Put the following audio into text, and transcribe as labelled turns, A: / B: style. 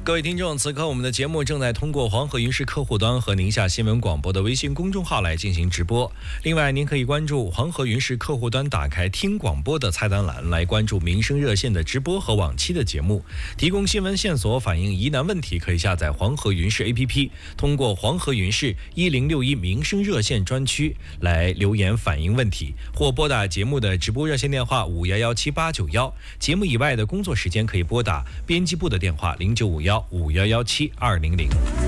A: 各位听众，此刻我们的节目正在通过黄河云视客户端和宁夏新闻广播的微信公众号来进行直播。另外，您可以关注黄河云视客户端，打开听广播的菜单栏来关注民生热线的直播和往期的节目，提供新闻线索，反映疑难问题，可以下载黄河云视 APP， 通过黄河云视1061民生热线专区来留言反映问题，或拨打节目的直播热线电话5117891。节目以外的工作时间可以拨打编辑部的电话0951517200。